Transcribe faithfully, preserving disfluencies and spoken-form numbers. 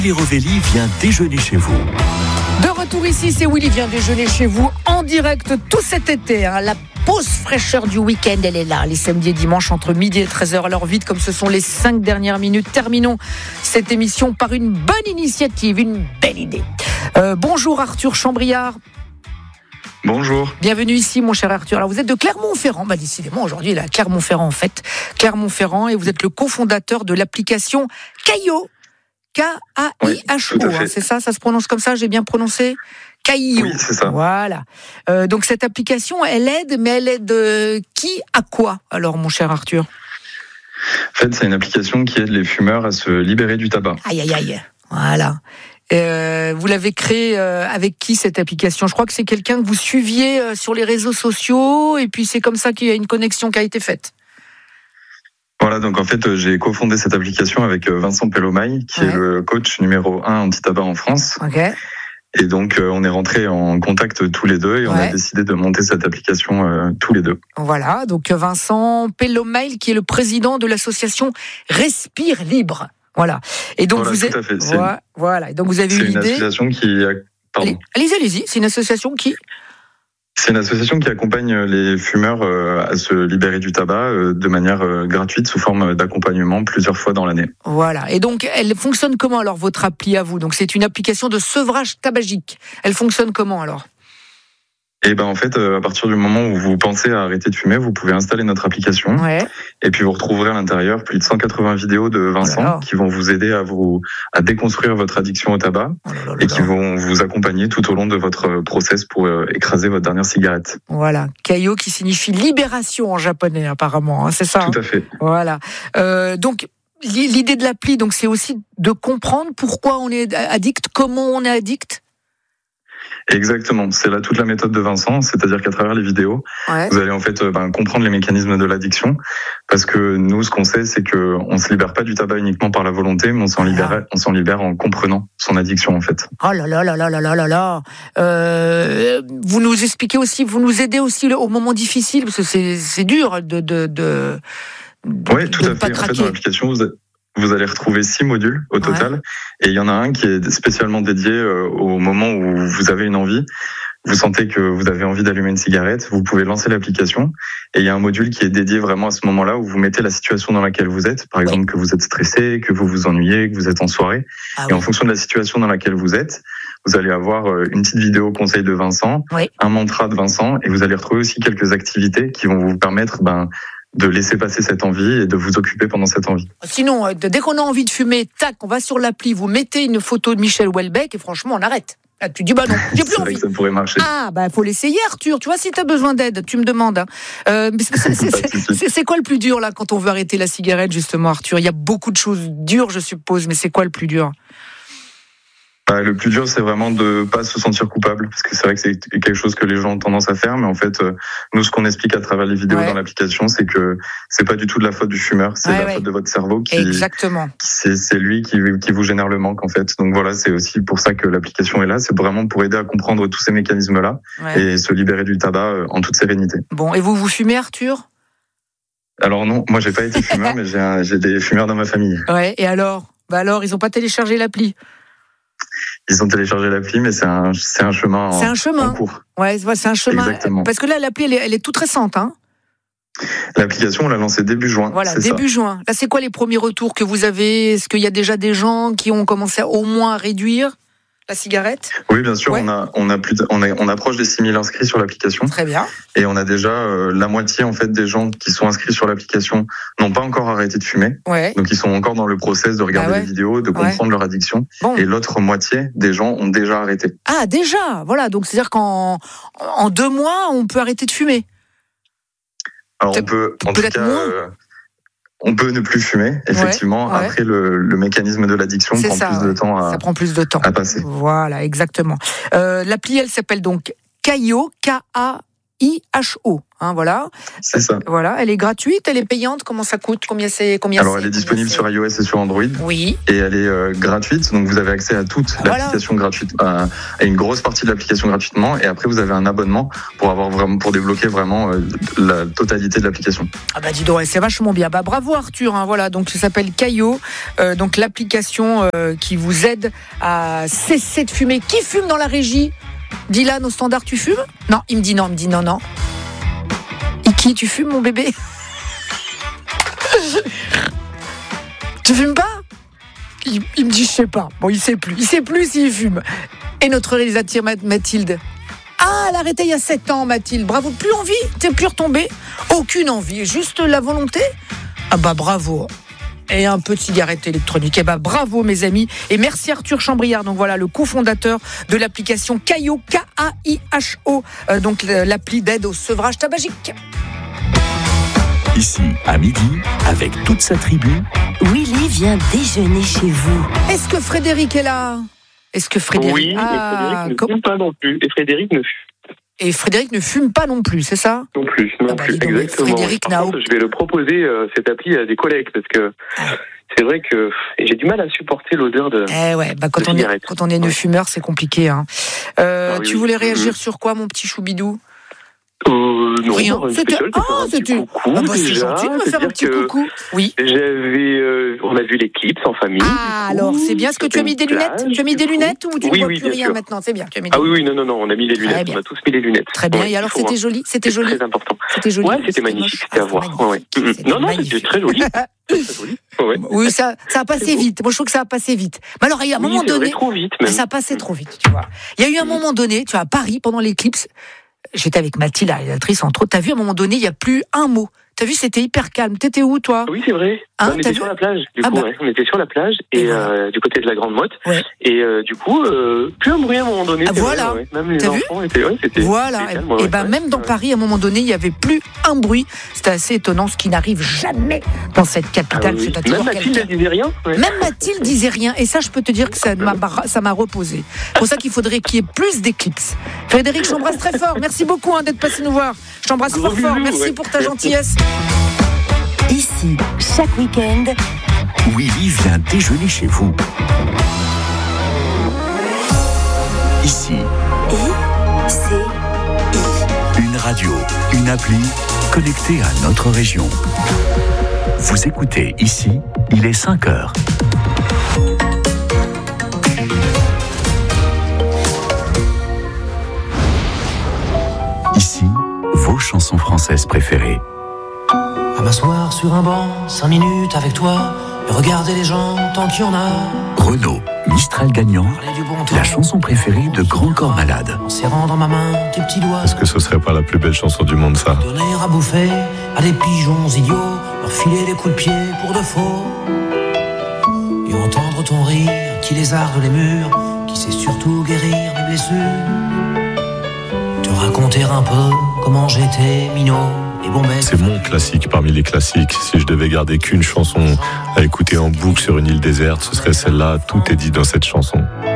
Willy Rovelli vient déjeuner chez vous. De retour ici, c'est Willy vient déjeuner chez vous en direct tout cet été. Hein. La pause fraîcheur du week-end, elle est là, les samedis et dimanches entre midi et treize heures. Alors vite, comme ce sont les cinq dernières minutes, terminons cette émission par une bonne initiative, une belle idée. Euh, bonjour Arthur Chambriard. Bonjour. Bienvenue ici, mon cher Arthur. Alors, vous êtes de Clermont-Ferrand. Bah, décidément, aujourd'hui, il est à Clermont-Ferrand, en fait. Clermont-Ferrand, et vous êtes le cofondateur de l'application Kaio. K A I H O. Oui, hein, c'est ça, ça se prononce comme ça, j'ai bien prononcé? Kaio. Oui, c'est ça. Voilà. Euh, donc, cette application, elle aide, mais elle aide euh, qui à quoi, alors, mon cher Arthur? En fait, c'est une application qui aide les fumeurs à se libérer du tabac. Aïe, aïe, aïe. Voilà. Euh, vous l'avez créé euh, avec qui cette application? Je crois que c'est quelqu'un que vous suiviez euh, sur les réseaux sociaux et puis c'est comme ça qu'il y a une connexion qui a été faite. Voilà, donc en fait j'ai cofondé cette application avec Vincent Pellomaille qui ouais. est le coach numéro un anti-tabac en France. Okay. Et donc euh, on est rentrés en contact tous les deux et ouais. on a décidé de monter cette application euh, tous les deux. Voilà, donc Vincent Pellomaille qui est le président de l'association Respire Libre. Voilà. Et donc voilà, vous êtes. Tout à fait. C'est voilà. Et donc vous avez eu l'idée. C'est une association qui. Pardon. Allez-y, allez-y. C'est une association qui. C'est une association qui accompagne les fumeurs à se libérer du tabac de manière gratuite sous forme d'accompagnement plusieurs fois dans l'année. Voilà. Et donc elle fonctionne comment alors votre appli à vous? Donc c'est une application de sevrage tabagique. Elle fonctionne comment alors? Et ben en fait, à partir du moment où vous pensez à arrêter de fumer, vous pouvez installer notre application. Ouais. Et puis vous retrouverez à l'intérieur plus de cent quatre-vingts vidéos de Vincent oh qui vont vous aider à vous à déconstruire votre addiction au tabac oh là là là et qui vont vous accompagner tout au long de votre process pour euh, écraser votre dernière cigarette. Voilà, Kaio qui signifie libération en japonais apparemment, hein, c'est ça? Tout à fait. Voilà. Euh, donc l'idée de l'appli, donc c'est aussi de comprendre pourquoi on est addict, comment on est addict. Exactement, c'est là toute la méthode de Vincent, c'est-à-dire qu'à travers les vidéos, ouais. vous allez en fait ben, comprendre les mécanismes de l'addiction, parce que nous, ce qu'on sait, c'est que on se libère pas du tabac uniquement par la volonté, mais on s'en libère, on s'en libère en comprenant son addiction en fait. Oh là là là là là là là là. Euh, vous nous expliquez aussi, vous nous aidez aussi au moment difficile, parce que c'est c'est dur de de de. Oui, tout à fait. En fait, dans l'application, vous êtes Vous allez retrouver six modules au total, ouais. et il y en a un qui est spécialement dédié au moment où vous avez une envie. Vous sentez que vous avez envie d'allumer une cigarette, vous pouvez lancer l'application, et il y a un module qui est dédié vraiment à ce moment-là où vous mettez la situation dans laquelle vous êtes, par exemple que vous êtes stressé, que vous vous ennuyez, que vous êtes en soirée, ah et oui. en fonction de la situation dans laquelle vous êtes, vous allez avoir une petite vidéo conseil de Vincent, oui. un mantra de Vincent, et vous allez retrouver aussi quelques activités qui vont vous permettre ben de laisser passer cette envie et de vous occuper pendant cette envie. Sinon, dès qu'on a envie de fumer, tac, on va sur l'appli, vous mettez une photo de Michel Houellebecq et franchement, on arrête. Là, tu dis, bah non, j'ai plus c'est envie. Vrai que ça pourrait marcher. Ah, bah, faut l'essayer, Arthur. Tu vois, si t'as besoin d'aide, tu me demandes. Hein. Euh, c'est, c'est, c'est, c'est, c'est quoi le plus dur, là, quand on veut arrêter la cigarette, justement, Arthur? Il y a beaucoup de choses dures, je suppose, mais c'est quoi le plus dur? Le plus dur, c'est vraiment de pas se sentir coupable, parce que c'est vrai que c'est quelque chose que les gens ont tendance à faire, mais en fait, nous, ce qu'on explique à travers les vidéos ouais. dans l'application, c'est que c'est pas du tout de la faute du fumeur, c'est ouais, la ouais. faute de votre cerveau qui, Exactement. qui c'est, c'est lui qui, qui vous génère le manque, en fait. Donc voilà, c'est aussi pour ça que l'application est là, c'est vraiment pour aider à comprendre tous ces mécanismes-là ouais. et se libérer du tabac en toute sérénité. Bon, et vous, vous fumez, Arthur? Alors non, moi, j'ai pas été fumeur, mais j'ai, un, j'ai des fumeurs dans ma famille. Ouais, et alors? Bah alors, ils ont pas téléchargé l'appli? Ils ont téléchargé l'appli, mais c'est un, c'est un chemin en, c'est un chemin. en cours. Ouais, c'est un chemin. Exactement. Parce que là, l'appli, elle est, elle est toute récente, hein. L'application, on l'a lancée début juin. Voilà, c'est début ça. juin. Là, c'est quoi les premiers retours que vous avez? Est-ce qu'il y a déjà des gens qui ont commencé à, au moins à réduire la cigarette? Oui, bien sûr. Ouais. On a, on a plus, de, on, a, on approche des six mille inscrits sur l'application. Très bien. Et on a déjà euh, la moitié en fait des gens qui sont inscrits sur l'application n'ont pas encore arrêté de fumer. Ouais. Donc ils sont encore dans le process de regarder ah ouais. les vidéos, de comprendre ouais. leur addiction. Bon. Et l'autre moitié des gens ont déjà arrêté. Ah déjà, voilà. Donc c'est à dire qu'en en deux mois, on peut arrêter de fumer. Alors on peut, en tout cas. Euh, On peut ne plus fumer, effectivement. Ouais, ouais. Après, le, le mécanisme de l'addiction prend ça, plus ouais. de temps à, ça prend plus de temps à passer. Voilà, exactement. Euh, l'appli, elle s'appelle donc Kaio, K A I H O. Hein, voilà. C'est ça. Voilà, elle est gratuite, elle est payante. Comment ça coûte? Combien c'est? Combien Alors, c'est, elle est disponible sur iOS et sur Android. Oui. Et elle est euh, gratuite, donc vous avez accès à toute voilà. l'application gratuite, à, à une grosse partie de l'application gratuitement. Et après, vous avez un abonnement pour avoir vraiment, pour débloquer vraiment euh, la totalité de l'application. Ah bah dis donc, c'est vachement bien. Bah bravo Arthur. Hein, voilà, donc ça s'appelle Kayo, euh, donc l'application euh, qui vous aide à cesser de fumer. Qui fume dans la régie? Dylan, au standard, tu fumes? Non, il me dit non, il me dit non, non. Iki, tu fumes, mon bébé? Tu fumes pas? il, il me dit, je sais pas. Bon, il sait plus. Il sait plus s'il fume. Et notre réalisatrice Mathilde. Ah, elle a arrêté il y a sept ans, Mathilde. Bravo. Plus envie? T'es plus retombée? Aucune envie. Juste la volonté? Ah bah bravo. Et un peu de cigarette électronique. Eh ben bravo mes amis. Et merci Arthur Chambriard. Donc voilà, le cofondateur de l'application Kayo, K A I H O. Euh, donc l'appli d'aide au sevrage tabagique. Ici, à midi, avec toute sa tribu, Willy vient déjeuner chez vous. Est-ce que Frédéric est là? Est-ce que Frédéric... Oui, ah, et Frédéric ne fume pas non plus. Et Frédéric ne fume Et Frédéric ne fume pas non plus, c'est ça? Non plus, non ah bah, plus, donc, exactement. Frédéric Par contre, je vais le proposer, euh, cette appli, à des collègues, parce que c'est vrai que j'ai du mal à supporter l'odeur de Eh ouais, bah quand, on est, quand on est ne fumeur, c'est compliqué. Hein. Euh, ah, oui, tu voulais oui. réagir mmh. sur quoi, mon petit choubidou? Euh, non, Rien. C'était ah, c'était coucou, ah bah, c'est gentil de me faire un petit coucou. Oui. J'avais, euh, on a vu l'éclipse en famille. Ah alors c'est bien. Est-ce que tu as mis des lunettes? plage, Tu as mis des lunettes ou tu oui, ne vois oui, plus rien sûr. maintenant? C'est bien. Tu as mis des ah oui oui non non non, on a mis les lunettes. On a tous mis les lunettes. Très bien. Ouais, et alors c'était joli. C'était joli. Très important. C'était joli. Ouais, c'était magnifique. C'était à voir. Non non, c'était très joli. Oui, ça ça a passé vite. Moi je trouve que ça a passé vite. Mais alors il y a un moment donné, ça a passé trop vite. Tu vois. Il y a eu un moment donné, tu vois, à Paris pendant l'éclipse. J'étais avec Mathilde, la réalisatrice, entre autres. T'as vu, à un moment donné, il n'y a plus un mot. T'as vu, c'était hyper calme. T'étais où, toi? Oui, c'est vrai. Hein, on était sur la plage, du ah coup, bah. ouais. On était sur la plage, et, et voilà. euh, du côté de la Grande Motte. Ouais. Et euh, du coup, euh, plus un bruit à un moment donné. Ah, voilà. Vrai, ouais. Même les T'as enfants vu étaient, ouais, c'était, voilà. c'était calme, et ouais, ben, ouais, même dans ouais. Paris, à un moment donné, il n'y avait plus un bruit. C'était assez étonnant, ce qui n'arrive jamais dans cette capitale. Ah, oui. C'est même Mathilde ne disait rien. Ouais. Même Mathilde disait rien. Et ça, je peux te dire que ça m'a, ça m'a reposé. C'est pour ça qu'il faudrait qu'il y ait plus d'éclipses. Frédéric, je t'embrasse très fort. Merci beaucoup hein, d'être passé nous voir. Je t'embrasse fort fort. Merci ouais. pour ta gentillesse. Ici, chaque week-end, Willy vient déjeuner chez vous. Ici. I, C, I. Une radio, une appli connectée à notre région. Vous écoutez ici, il est cinq heures. Ici, vos chansons françaises préférées. À m'asseoir sur un banc, cinq minutes avec toi, et regarder les gens tant qu'il y en a. Renaud, Mistral gagnant, bon la chanson préférée de Grand Corps Malade. En serrant dans ma main tes petits doigts. Est-ce que ce serait pas la plus belle chanson du monde, ça? Donner à bouffer à des pigeons idiots, leur filer des coups de pied pour de faux. Et entendre ton rire qui lézarde les murs, qui sait surtout guérir mes blessures. Te raconter un peu comment j'étais minot. C'est mon classique parmi les classiques. Si je devais garder qu'une chanson à écouter en boucle sur une île déserte, ce serait celle-là. Tout est dit dans cette chanson.